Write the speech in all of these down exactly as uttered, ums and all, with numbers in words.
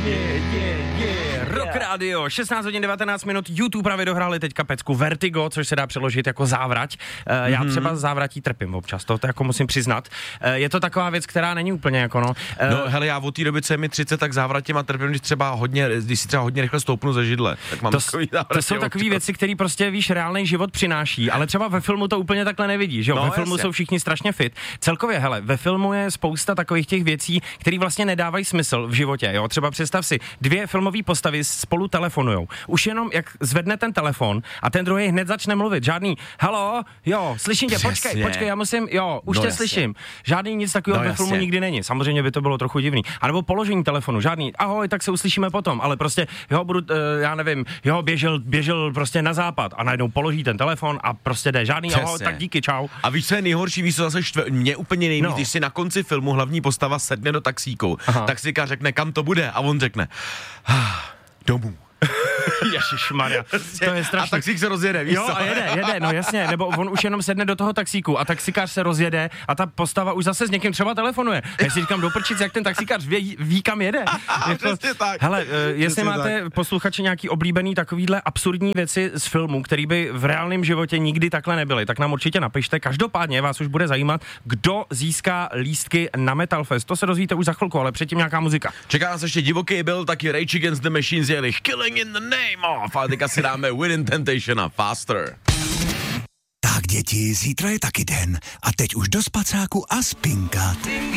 Yeah, yeah, yeah. Rock Radio, šestnáct hodin devatenáct minut, YouTube právě dohráli teďka pecku Vertigo, což se dá přeložit jako závrať. Uh, mm-hmm. Já třeba závratí trpím občas, to, to jako musím přiznat. Uh, je to taková věc, která není úplně jako no. Uh, no hele, já od té doby, co je mi třicet, tak závratím a trpím, když třeba hodně, když si třeba hodně rychle stoupnu ze židle. Tak mám to, takový to jsou takové věci, které prostě víš, reálný život přináší, ale třeba ve filmu to úplně takhle nevidíš, jo? No, ve filmu jasně. Jsou všichni strašně fit. Celkově, hele, ve filmu je spousta takových těch věcí, které vlastně nedávají smysl v životě, jo? Třeba představ si, dvě filmové postavy spolu telefonujou. Už jenom jak zvedne ten telefon a ten druhý hned začne mluvit. Žádný halo, jo, slyším tě, přesně. počkej, počkej, já musím, jo, už no, tě jasně. slyším. Žádný nic takového no, ve filmu nikdy není. Samozřejmě by to bylo trochu divný. A nebo položení telefonu, žádný ahoj, tak se uslyšíme potom, ale prostě jo, budu, uh, já nevím, jo, běžel, běžel prostě na západ a najednou položí ten telefon a prostě jde žádný přesně. ahoj, tak díky, čau. A víš, co je nejhorší, víš, co zase štve, mě úplně nejvíc, no. když si na konci filmu hlavní postava sedne do taxíku, Aha. taxíka řekne, kam to bude a on řekne ah, domů. Ježišmarja, to je strašný. A taxík se rozjede, víš jo, co? a jede, jede, no jasně, nebo on už jenom sedne do toho taxíku a taxikář se rozjede a ta postava už zase s někým třeba telefonuje. Já si říkám, do prčic, jak ten taxikář ví, ví kam jede. Jako, tak. Hele, jestli máte tak. posluchači nějaký oblíbený takovýhle absurdní věci z filmu, který by v reálném životě nikdy takhle nebyly, tak nám určitě napište. Každopádně vás už bude zajímat, kdo získá lístky na Metal Fest. To se dozvíte už za chvilku, ale předtím nějaká muzika. Čeká nás ještě divoký byl, taky Rage Against the Machine z jejich Killing in the Name of. A teďka si dáme Within Temptation a Faster. Tak děti, zítra je taky den. A teď už do spacáku a spinkat.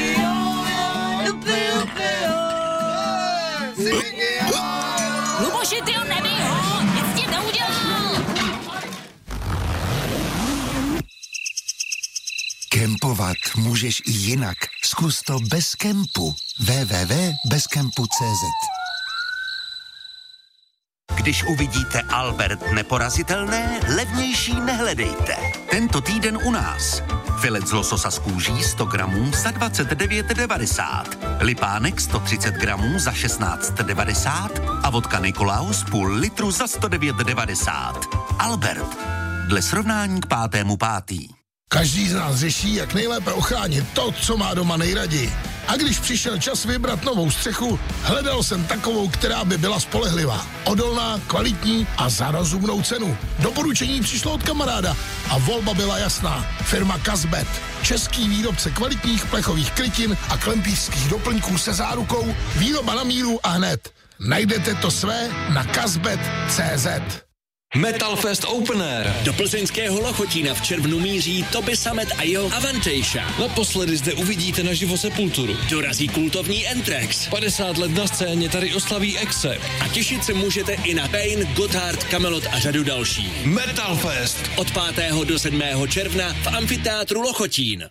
Luboši, ty ho nebij ho, nic ti neudělal. Kempovat můžeš i jinak. Zkus to bez kempu. w w w tečka bez kempu tečka c z. Když uvidíte Albert neporazitelné, levnější nehledejte. Tento týden u nás. Filet z lososa z kůží sto gramů za dvacet devět devadesát. Lipánek sto třicet gramů za šestnáct devadesát a vodka Nikolaus půl litru za sto devět devadesát. Albert. Dle srovnání k pátému pátý. Každý z nás řeší, jak nejlépe ochránit to, co má doma nejraději. A když přišel čas vybrat novou střechu, hledal jsem takovou, která by byla spolehlivá, odolná, kvalitní a za rozumnou cenu. Doporučení přišlo od kamaráda a volba byla jasná. Firma Kazbet. Český výrobce kvalitních plechových krytin a klempířských doplňků se zárukou, výroba na míru a hned. Najdete to své na kazbet tečka cé zet. Metal Fest Open Air. Do plzeňského Lochotína v červnu míří Toby Samet a jeho Avantejša. Naposledy zde uvidíte naživo Sepulturu. Dorazí kultovní Anthrax. padesát let na scéně tady oslaví Exe. A těšit se můžete i na Pain, Gotthard, Kamelot a řadu dalších. Metal Fest. Od pátého do sedmého června v amfiteátru Lochotín.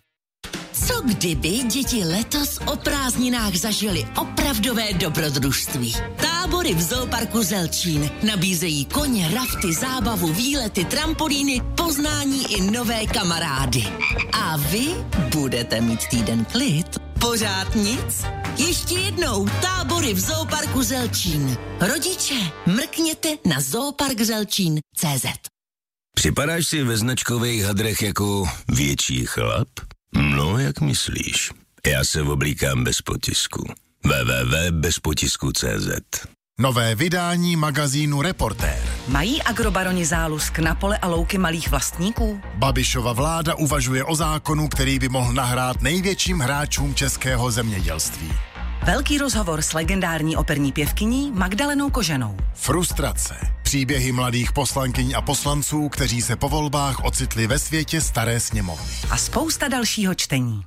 Co kdyby děti letos o prázdninách zažili opravdové dobrodružství? Tábory v zooparku Zelčín nabízejí koně, rafty, zábavu, výlety, trampolíny, poznání i nové kamarády. A vy budete mít týden klid. Pořád nic? Ještě jednou tábory v zooparku Zelčín. Rodiče, mrkněte na zoopark zelčín tečka cé zet. Připadáš si ve značkových hadrech jako větší chlap? No, jak myslíš? Já se oblíkám bez potisku. w w w tečka bez potisku tečka cé zet. Nové vydání magazínu Reportér. Mají agrobaroni zálusk na pole a louky malých vlastníků? Babišova vláda uvažuje o zákonu, který by mohl nahrát největším hráčům českého zemědělství. Velký rozhovor s legendární operní pěvkyní Magdalenou Koženou. Frustrace. Příběhy mladých poslankyň a poslanců, kteří se po volbách ocitli ve světě staré sněmovny. A spousta dalšího čtení.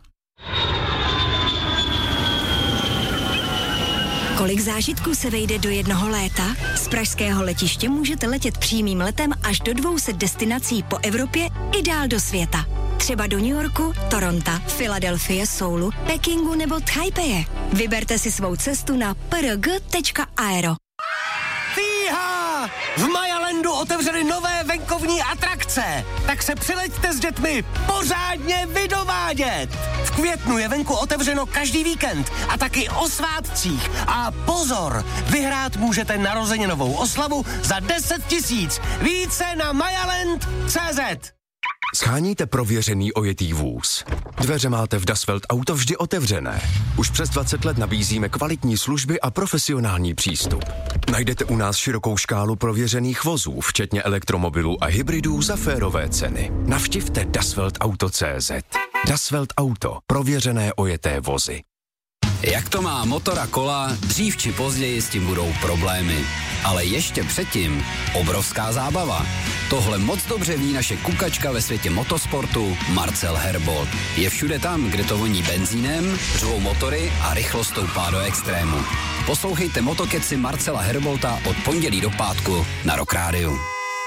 Kolik zážitků se vejde do jednoho léta? Z pražského letiště můžete letět přímým letem až do dvou set destinací po Evropě i dál do světa. Třeba do New Yorku, Toronto, Filadelfie, Soulu, Pekingu nebo Taipeje. Vyberte si svou cestu na p r g tečka aero. Fíha! V Majalandu otevřeli nové venkovní atrakce, tak se přileďte s dětmi pořádně vydovádět. V květnu je venku otevřeno každý víkend a taky o svátcích. A pozor, vyhrát můžete narozeninovou oslavu za deset tisíc. Více na majaland tečka cé zet. Sháníte prověřený ojetý vůz. Dveře máte v Das Welt Auto vždy otevřené. Už přes dvacet let nabízíme kvalitní služby a profesionální přístup. Najdete u nás širokou škálu prověřených vozů, včetně elektromobilů a hybridů za férové ceny. Navštivte dasweltauto tečka cé zet. Das Welt Auto. Prověřené ojeté vozy. Jak to má motor a kola, dřív či později s tím budou problémy. Ale ještě předtím obrovská zábava. Tohle moc dobře ví naše kukačka ve světě motosportu Marcel Herbold. Je všude tam, kde to voní benzínem, řvou motory a rychlost stoupá do extrému. Poslouchejte motokeci Marcela Herbolta od pondělí do pátku na Rock Rádiu.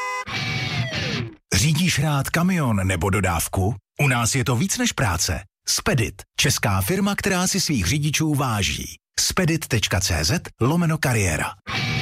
Řídíš rád kamion nebo dodávku? U nás je to víc než práce. Spedit, česká firma, která si svých řidičů váží. spedit tečka cé zet lomeno kariéra.